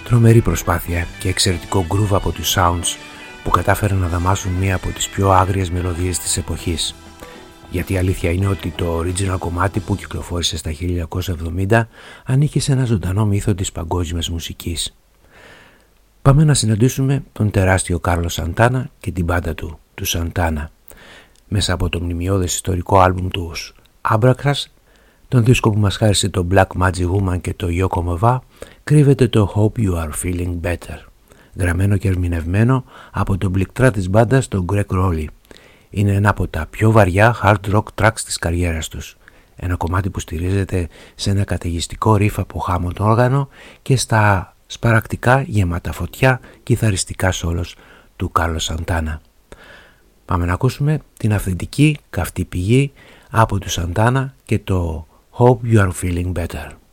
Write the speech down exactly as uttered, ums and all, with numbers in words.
Τρομερή προσπάθεια και εξαιρετικό groove από τους Sounds που κατάφεραν να δαμάσουν μία από τις πιο άγριες μελωδίες της εποχής. Γιατί η αλήθεια είναι ότι το original κομμάτι που κυκλοφόρησε στα χίλια εννιακόσια εβδομήντα ανήκει σε ένα ζωντανό μύθο της παγκόσμιας μουσικής. Πάμε να συναντήσουμε τον τεράστιο Κάρλο Σαντάνα και την μπάντα του, του Σαντάνα. Μέσα από το μνημειώδες ιστορικό άλμπουμ τους Abraxas, τον δίσκο που μας χάρισε το Black Magic Woman και το Yoko Mova, κρύβεται το Hope You Are Feeling Better, γραμμένο και ερμηνευμένο από τον πληκτρά της μπάντας τον Greg Rowley. Είναι ένα από τα πιο βαριά hard rock tracks της καριέρας τους. Ένα κομμάτι που στηρίζεται σε ένα καταιγιστικό ριφ από Hammond όργανο και στα σπαρακτικά γεμάτα φωτιά κιθαριστικά σόλος του Κάρλο Σαντάνα. Πάμε να ακούσουμε την αυθεντική καυτή πηγή από του Σαντάνα και το Hope You Are Feeling Better.